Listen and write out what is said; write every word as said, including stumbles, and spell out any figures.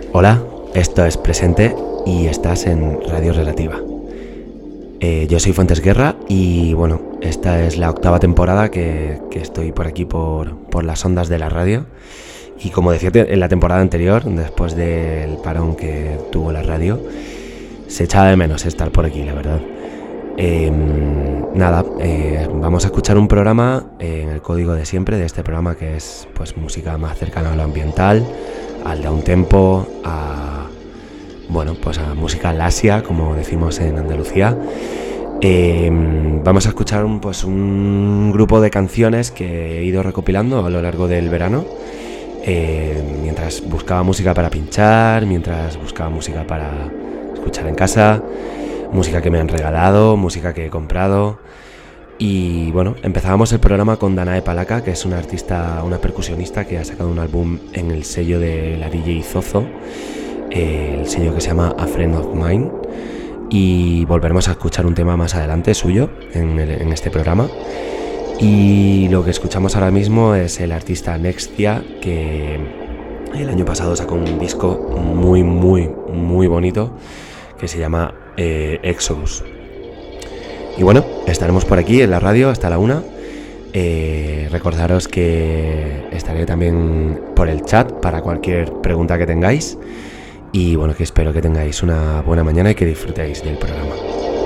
Hola, esto es Presente y estás en Radio Relativa. Eh, yo soy Fuentes Guerra y bueno, esta es la octava temporada que, que estoy por aquí por, por las ondas de la radio. Y como decía en la temporada anterior, después del parón que tuvo la radio, se echaba de menos estar por aquí, la verdad. Eh, nada, eh, vamos a escuchar un programa eh, en el código de siempre de este programa, que es pues música más cercana a lo ambiental, al downtempo, a bueno, pues a música lasia, como decimos en Andalucía. Eh, vamos a escuchar un, pues un grupo de canciones que he ido recopilando a lo largo del verano, eh, mientras buscaba música para pinchar, mientras buscaba música para escuchar en casa, música que me han regalado, música que he comprado. Y bueno, empezábamos el programa con Danae Palaka, que es una artista, una percusionista que ha sacado un álbum en el sello de la D J Zozo, eh, el sello que se llama A Friend of Mine. Y volveremos a escuchar un tema más adelante suyo en, el, en este programa. Y lo que escuchamos ahora mismo es el artista Nextia, que el año pasado sacó un disco muy, muy, muy bonito que se llama eh, Exodus. Y bueno, estaremos por aquí en la radio hasta la una. Eh, recordaros que estaré también por el chat para cualquier pregunta que tengáis. Y bueno, que espero que tengáis una buena mañana y que disfrutéis del programa.